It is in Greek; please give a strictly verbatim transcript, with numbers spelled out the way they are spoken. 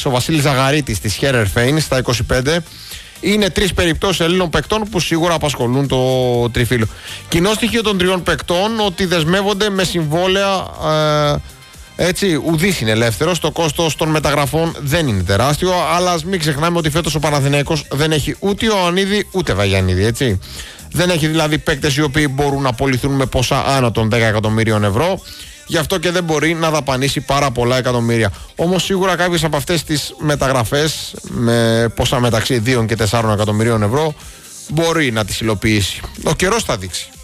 ο Βασίλης Ζαγαρίτης της Χέρερφέιν στα είκοσι πέντε. Είναι τρεις περιπτώσεις Ελλήνων παικτών που σίγουρα απασχολούν το τριφύλιο. Κοινό στοιχείο των τριών παικτών ότι δεσμεύονται με συμβόλαια. Ε, έτσι, ουδής είναι ελεύθερος. Το κόστος των μεταγραφών δεν είναι τεράστιο. Αλλά ας μην ξεχνάμε ότι φέτος ο Παναθηναϊκός δεν έχει ούτε Ιωαννίδη ούτε Βαγιαννίδη. Έτσι. Δεν έχει δηλαδή παίκτες οι οποίοι μπορούν να απολυθούν με ποσά άνω των δέκα εκατομμύριων ευρώ. Γι' αυτό και δεν μπορεί να δαπανίσει πάρα πολλά εκατομμύρια. Όμως σίγουρα κάποιες από αυτές τις μεταγραφές με ποσά μεταξύ δύο και τεσσάρων εκατομμυρίων ευρώ μπορεί να τις υλοποιήσει. Ο καιρός θα δείξει.